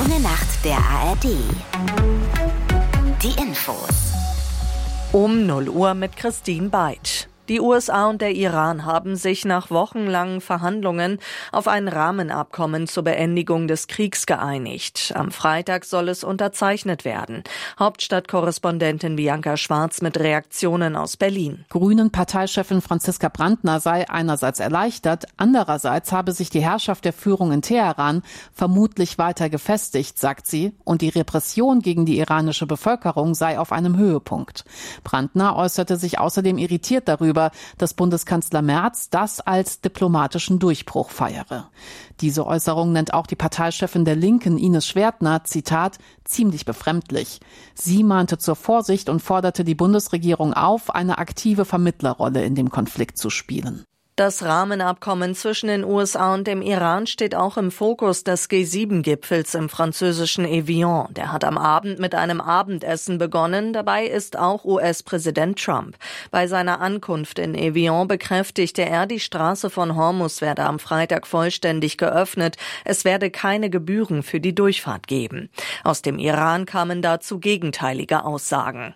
Junge Nacht der ARD. Die Infos. Um 0 Uhr mit Christine Beitsch. Die USA und der Iran haben sich nach wochenlangen Verhandlungen auf ein Rahmenabkommen zur Beendigung des Kriegs geeinigt. Am Freitag soll es unterzeichnet werden. Hauptstadtkorrespondentin Bianca Schwarz mit Reaktionen aus Berlin. Grünen-Parteichefin Franziska Brandner sei einerseits erleichtert, andererseits habe sich die Herrschaft der Führung in Teheran vermutlich weiter gefestigt, sagt sie, und die Repression gegen die iranische Bevölkerung sei auf einem Höhepunkt. Brandner äußerte sich außerdem irritiert darüber, dass Bundeskanzler Merz das als diplomatischen Durchbruch feiere. Diese Äußerung nennt auch die Parteichefin der Linken, Ines Schwertner, Zitat, ziemlich befremdlich. Sie mahnte zur Vorsicht und forderte die Bundesregierung auf, eine aktive Vermittlerrolle in dem Konflikt zu spielen. Das Rahmenabkommen zwischen den USA und dem Iran steht auch im Fokus des G7-Gipfels im französischen Evian. Der hat am Abend mit einem Abendessen begonnen. Dabei ist auch US-Präsident Trump. Bei seiner Ankunft in Evian bekräftigte er, die Straße von Hormuz werde am Freitag vollständig geöffnet. Es werde keine Gebühren für die Durchfahrt geben. Aus dem Iran kamen dazu gegenteilige Aussagen.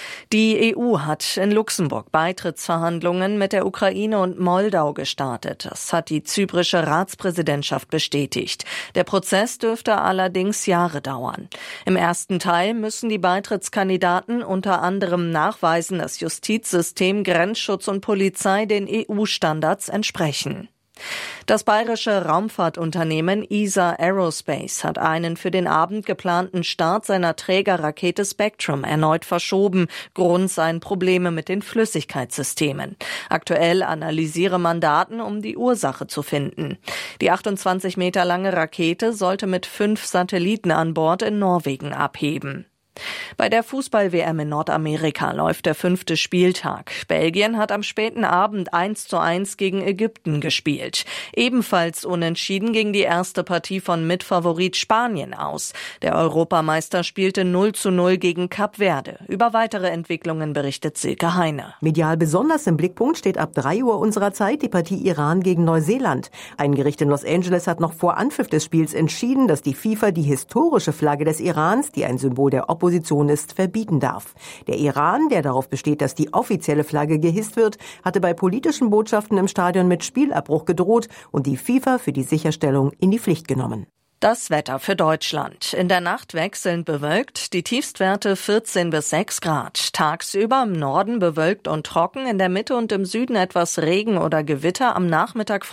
Die EU hat in Luxemburg Beitrittsverhandlungen mit der Ukraine und Moldau gestartet. Das hat die zyprische Ratspräsidentschaft bestätigt. Der Prozess dürfte allerdings Jahre dauern. Im ersten Teil müssen die Beitrittskandidaten unter anderem nachweisen, dass Justizsystem, Grenzschutz und Polizei den EU-Standards entsprechen. Das bayerische Raumfahrtunternehmen ESA Aerospace hat einen für den Abend geplanten Start seiner Trägerrakete Spectrum erneut verschoben. Grund seien Probleme mit den Flüssigkeitssystemen. Aktuell analysiere man Daten, um die Ursache zu finden. Die 28 Meter lange Rakete sollte mit 5 Satelliten an Bord in Norwegen abheben. Bei der Fußball-WM in Nordamerika läuft der 5. Spieltag. Belgien hat am späten Abend 1:1 gegen Ägypten gespielt. Ebenfalls unentschieden ging die erste Partie von Mitfavorit Spanien aus. Der Europameister spielte 0:0 gegen Kap Verde. Über weitere Entwicklungen berichtet Silke Heine. Medial besonders im Blickpunkt steht ab 3 Uhr unserer Zeit die Partie Iran gegen Neuseeland. Ein Gericht in Los Angeles hat noch vor Anpfiff des Spiels entschieden, dass die FIFA die historische Flagge des Irans, die ein Symbol der Opposition ist, verbieten darf. Der Iran, der darauf besteht, dass die offizielle Flagge gehisst wird, hatte bei politischen Botschaften im Stadion mit Spielabbruch gedroht und die FIFA für die Sicherstellung in die Pflicht genommen. Das Wetter für Deutschland. In der Nacht wechselnd bewölkt, die Tiefstwerte 14 bis 6 Grad. Tagsüber im Norden bewölkt und trocken, in der Mitte und im Süden etwas Regen oder Gewitter, am Nachmittag